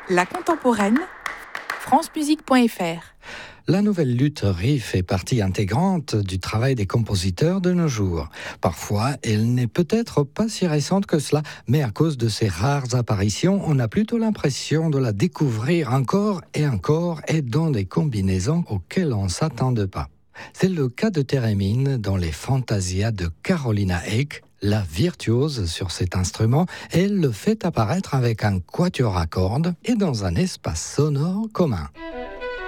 La contemporaine, francemusique.fr. La nouvelle lutte riff fait partie intégrante du travail des compositeurs de nos jours. Parfois, elle n'est peut-être pas si récente que cela, mais à cause de ses rares apparitions, on a plutôt l'impression de la découvrir encore et dans des combinaisons auxquelles on ne s'attendait pas. C'est le cas de Thérémine dans les Fantasias de Carolina Eyck, la virtuose sur cet instrument. Elle le fait apparaître avec un quatuor à cordes et dans un espace sonore commun.